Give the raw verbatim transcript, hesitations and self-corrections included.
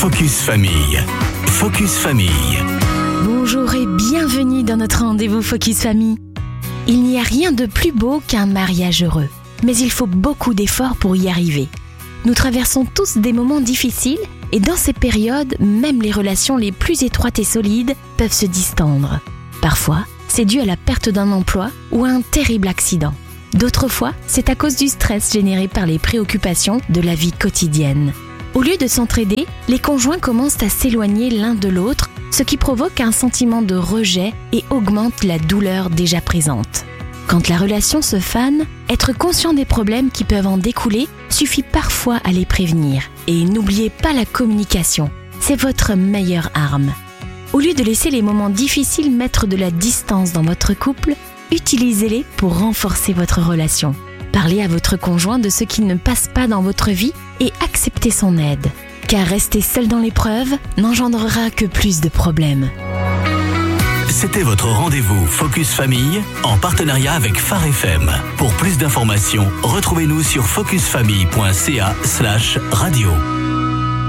Focus Famille. Focus Famille. Bonjour et bienvenue dans notre rendez-vous Focus Famille. Il n'y a rien de plus beau qu'un mariage heureux, mais il faut beaucoup d'efforts pour y arriver. Nous traversons tous des moments difficiles et dans ces périodes, même les relations les plus étroites et solides peuvent se distendre. Parfois, c'est dû à la perte d'un emploi ou à un terrible accident. D'autres fois, c'est à cause du stress généré par les préoccupations de la vie quotidienne. Au lieu de s'entraider, les conjoints commencent à s'éloigner l'un de l'autre, ce qui provoque un sentiment de rejet et augmente la douleur déjà présente. Quand la relation se fane, être conscient des problèmes qui peuvent en découler suffit parfois à les prévenir. Et n'oubliez pas la communication, c'est votre meilleure arme. Au lieu de laisser les moments difficiles mettre de la distance dans votre couple, utilisez-les pour renforcer votre relation. Parlez à votre conjoint de ce qui ne passe pas dans votre vie et acceptez son aide. Car rester seul dans l'épreuve n'engendrera que plus de problèmes. C'était votre rendez-vous Focus Famille en partenariat avec Phare F M. Pour plus d'informations, retrouvez-nous sur focusfamille point c a slash radio.